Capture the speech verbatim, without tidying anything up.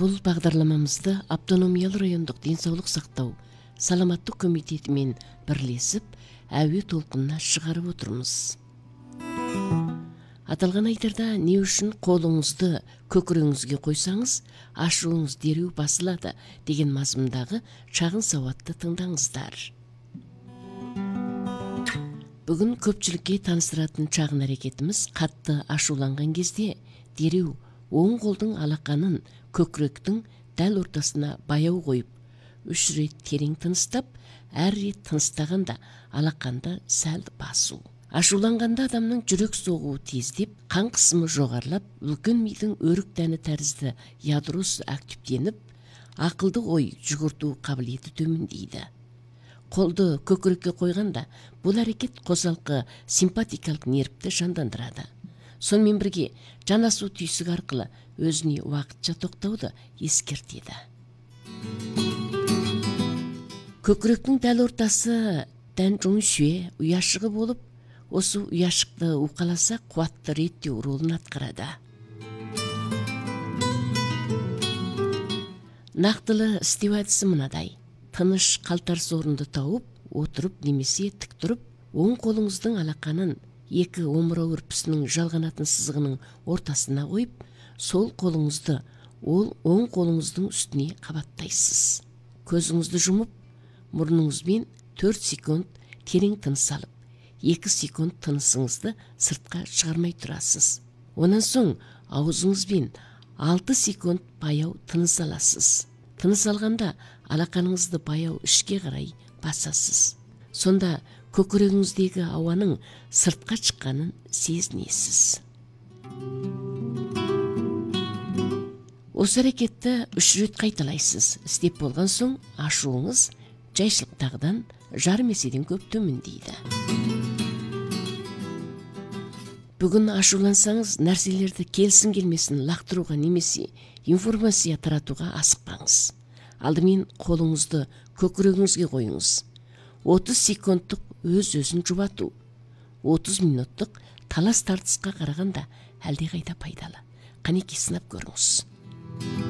Бул багдарламамызды Автономиялы райондук ден соолук сактоо саламаттык комитети менен бирлешип әуе толкунуна чыгарып отурмуз. Аталган айдарда не үчүн колуңузду көкүрөгүңүзгө койсаңыз, ашууңуз дерүү басылады деген мазмундагы чагын сабатты тыңдаңыздар. Бүгүн көпчүлүккө тааныштыратын чагын аракетimiz катты ашууланган кезде дерүү оң колдун алаканын көкүрөктүн дәл ортасына баяу коюп, үч рет терең тыныстап, әр рет тыныстаганда алаканды сәл басуу. Ашууланганда адамдын жүрөк согуу тездеп, кан кысымы жогорулап, үлкөн мидин өрүк дәни тәризди ядросу активденип, акылды ой жүгүртүү кабилети төмөндейди. Колду көкүрөккө койганда бул аракет косалкы симпатикалык нервди жандандырады. Сонун бирге жан асуу түйсүгү аркылуу өзүнө убакытча токтоодо эскертеди. Көкүрөктүн дәл ортасы дән жуңшуе уяшыгы болуп, осу уяшыкты укаласа кубатты реттөө ролун аткарады. Нактылы истеп адысы мынадай: тыныш калтарыс орунду тауып, отуруп немесе тик туруп, оң колуңуздун алаканын эки омуроо үрпүсүнүн жалганатын сызыгынын ортасына коюп, сол колуңузду ол оң колуңуздун үстүнө кабаттайсыз. Көзүңүздү жумуп, мурнуңузбен төрт секунд терең тыныс алып, эки секунд тынысыңызды сыртка чыгармай турасыз. Онан соң аузуңузбен алты секунд баяу тыныс аласыз. Тыныс алганда алаканыңызды баяу ишке карай басасыз. Сонда көкүрөгүңүздөгү абанын сыртка чыкканын сезинесиз. Осы аракетти үч рет кайталайсыз. Истеп болгон соң ашууңуз жайшылыктагыдан жарым эседен көп төмөндейди. Бүгүн ашуулансаңыз, нерселерди келсин келмесин лактырууга немесе информация таратууга асыкпаңыз. Алдымен колуңузду көкүрөгүңүзгө коюңуз. отуз секундтук өз-өзүн жубатуу, отуз мүнөттүк талас тартыска караганда алде кайда пайдалы. Канеки сынап көрүңүз.